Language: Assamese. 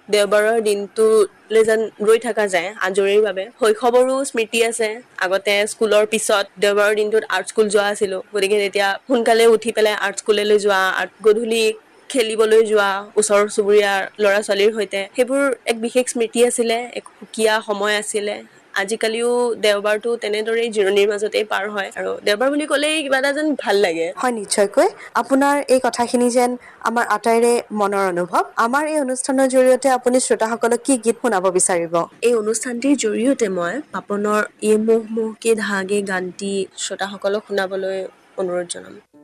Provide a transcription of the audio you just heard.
দেওবাৰৰ দিনটোলৈ যেন ৰৈ থকা যায় আজৰিৰ বাবে। শৈশৱৰো স্মৃতি আছে। আগতে স্কুলৰ পিছত দেওবাৰৰ দিনটোত আৰ্ট স্কুল যোৱা আছিলোঁ, গতিকে তেতিয়া সোনকালে উঠি পেলাই আৰ্ট স্কুললৈ যোৱা, গধূলি খেলিবলৈ যোৱা ওচৰ চুবুৰীয়াৰ ল'ৰা ছোৱালীৰ সৈতে, সেইবোৰ এক বিশেষ স্মৃতি আছিলে, এক সুকীয়া সময় আছিলে। আজিকালিও দেওবাৰটো তেনেদৰেই জিৰণিৰ মাজতেই পাৰ হয়, আৰু দেওবাৰ বুলি ক'লেই কিবা এটা যেন ভাল লাগে। হয়, নিশ্চয়কৈ আপোনাৰ এই কথাখিনি যেন আমাৰ আটাইৰে মনৰ অনুভৱ। আমাৰ এই অনুষ্ঠানৰ জৰিয়তে আপুনি শ্ৰোতাসকলক কি গীত শুনাব বিচাৰিব? এই অনুষ্ঠানটিৰ জৰিয়তে মই পাপনৰ এই মোহ মোহকে ধাগে গানটি শ্ৰোতাসকলক শুনাবলৈ অনুৰোধ জনাম।